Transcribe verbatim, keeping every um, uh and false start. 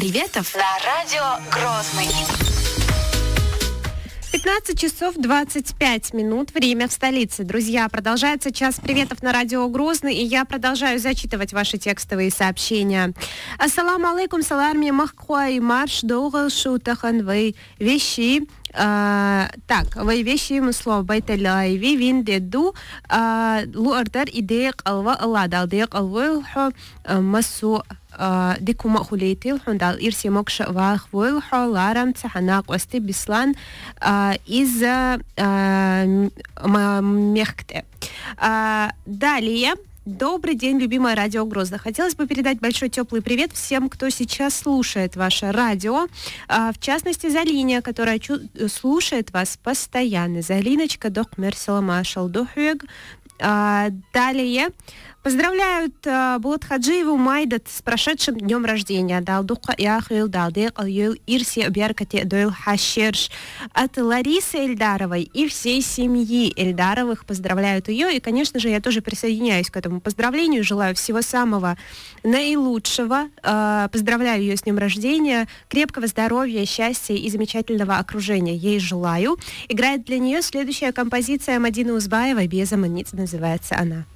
приветов на радио Грозный. пятнадцать часов двадцать пять минут, время в столице. Друзья, продолжается час приветов на радио Грозный, и я продолжаю зачитывать ваши текстовые сообщения. Ассаламу алейкум, саларми махкуай марш долгал шутахан вы вещи. Uh, так, вы вещи мусло байталай ви вин деду луардар идея алва алладал дея алва масу дикума хулейтил хундал ирси мокша вах вол халарам цаханак ости бислан из мехкте. Далее. Добрый день, любимое радио Грозно. Хотелось бы передать большой теплый привет всем, кто сейчас слушает ваше радио. А, в частности, Залине, которая чу- слушает вас постоянно. Залиночка, док мерсалама шалдухвег. А, далее. Поздравляют uh, Булат Хаджиеву Майдат с прошедшим днем рождения. Далдука Яхил, Далдек, Алюл, Ирси, Беркати, Дойл Хашерш. От Ларисы Эльдаровой и всей семьи Эльдаровых поздравляют ее. И, конечно же, я тоже присоединяюсь к этому поздравлению. Желаю всего самого наилучшего. Uh, поздравляю ее с днем рождения. Крепкого здоровья, счастья и замечательного окружения ей желаю. Играет для нее следующая композиция Мадины Узбаевой «Безаманиц» называется она.